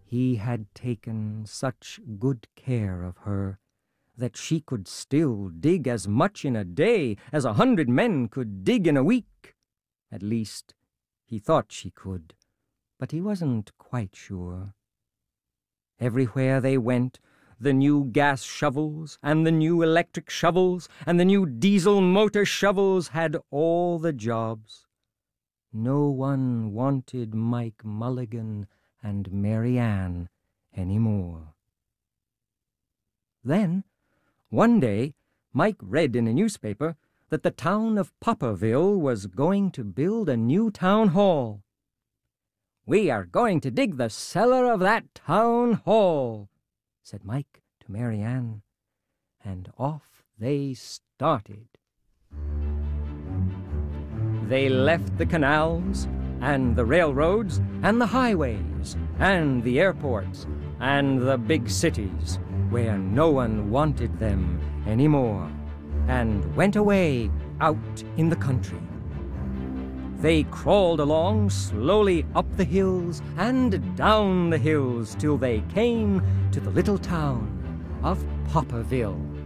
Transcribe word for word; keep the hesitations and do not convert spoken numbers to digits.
He had taken such good care of her that she could still dig as much in a day as a hundred men could dig in a week. At least, he thought she could, but he wasn't quite sure. Everywhere they went, the new gas shovels and the new electric shovels and the new diesel motor shovels had all the jobs. No one wanted Mike Mulligan and Mary Ann any more. Then, one day, Mike read in a newspaper that the town of Popperville was going to build a new town hall. "We are going to dig the cellar of that town hall," said Mike to Mary Ann, and off they started. They left the canals, and the railroads, and the highways, and the airports, and the big cities, where no one wanted them anymore, and went away out in the country. They crawled along slowly up the hills and down the hills till they came to the little town of Popperville.